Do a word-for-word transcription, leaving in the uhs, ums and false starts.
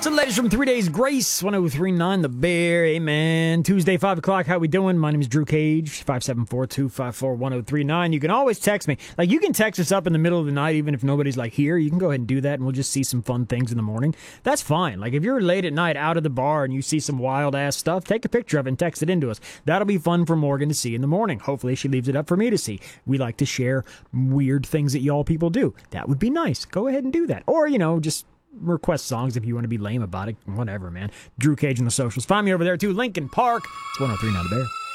So, ladies from Three Days Grace, one oh three point nine The Bear, amen. Tuesday, five o'clock, how we doing? My name is Drew Cage, five seven four, two five four, one oh three nine. You can always text me. Like, you can text us up in the middle of the night, even if nobody's, like, here. You can go ahead and do that, and we'll just see some fun things in the morning. That's fine. Like, if you're late at night out of the bar and you see some wild-ass stuff, take a picture of it and text it into us. That'll be fun for Morgan to see in the morning. Hopefully, she leaves it up for me to see. We like to share weird things that y'all people do. That would be nice. Go ahead and do that. Or, you know, just request songs if you want to be lame about it. Whatever, man. Drew Cage on the socials. Find me over there, too. Lincoln Park. It's one oh three point nine The Bear.